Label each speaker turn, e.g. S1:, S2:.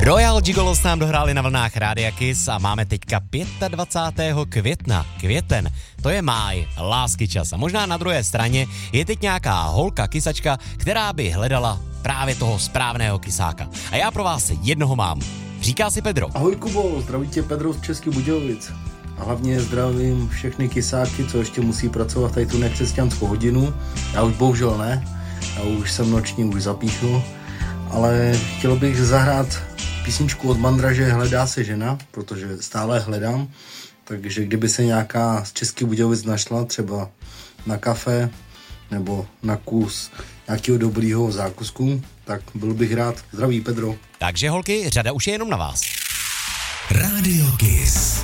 S1: Royal Gigolos nám dohráli na vlnách Rádia Kiss a máme teďka 25. května. Květen, to je máj, lásky čas. A možná na druhé straně je teď nějaká holka, kysačka, která by hledala právě toho správného kysáka. A já pro vás jednoho mám. Říká si Pedro.
S2: Ahoj Kubo, zdraví tě Pedro z Českých Budějovic. A hlavně zdravím všechny kysáky, co ještě musí pracovat tady tu nekřesťanskou hodinu. Já už bohužel ne, já už jsem noční, už zapíchl. Ale chtěl bych zahrát písničku od Mandraže Hledá se žena, protože stále hledám. Takže kdyby se nějaká z Českých Budějovic našla, třeba na kafe nebo na kus nějakého dobrýho zákusku, tak byl bych rád. Zdraví Pedro.
S1: Takže holky, řada už je jenom na vás.
S3: Radio Kiss.